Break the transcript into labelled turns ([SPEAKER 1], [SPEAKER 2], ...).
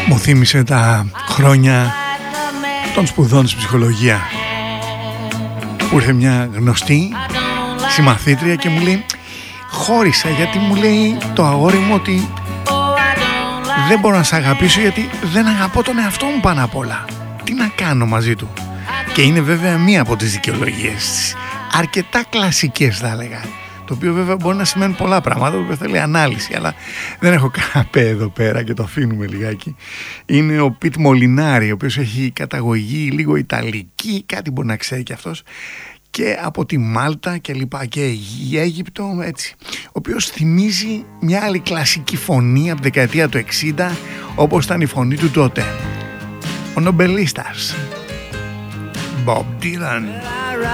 [SPEAKER 1] Μου θύμισε τα χρόνια των σπουδών της ψυχολογία, που ήρθε μια γνωστή συμμαθήτρια και μου λέει χώρισα, γιατί μου λέει το αγόρι μου ότι δεν μπορώ να σε αγαπήσω γιατί δεν αγαπώ τον εαυτό μου πάνω απ' όλα. Τι να κάνω μαζί του? Και είναι βέβαια μία από τις δικαιολογίες, αρκετά κλασικές θα έλεγα, το οποίο βέβαια μπορεί να σημαίνει πολλά πράγματα, το οποίο θέλει ανάλυση, αλλά δεν έχω καναπέ εδώ πέρα και το αφήνουμε λιγάκι. Είναι ο Πιτ Μολινάρη, ο οποίος έχει καταγωγή λίγο ιταλική, κάτι μπορεί να ξέρει κι αυτός, και από τη Μάλτα και λοιπά, και η Αίγυπτο, έτσι, ο οποίος θυμίζει μια άλλη κλασική φωνή από τη δεκαετία του 60, όπως ήταν η φωνή του τότε, ο νομπελίστας Bob Dylan.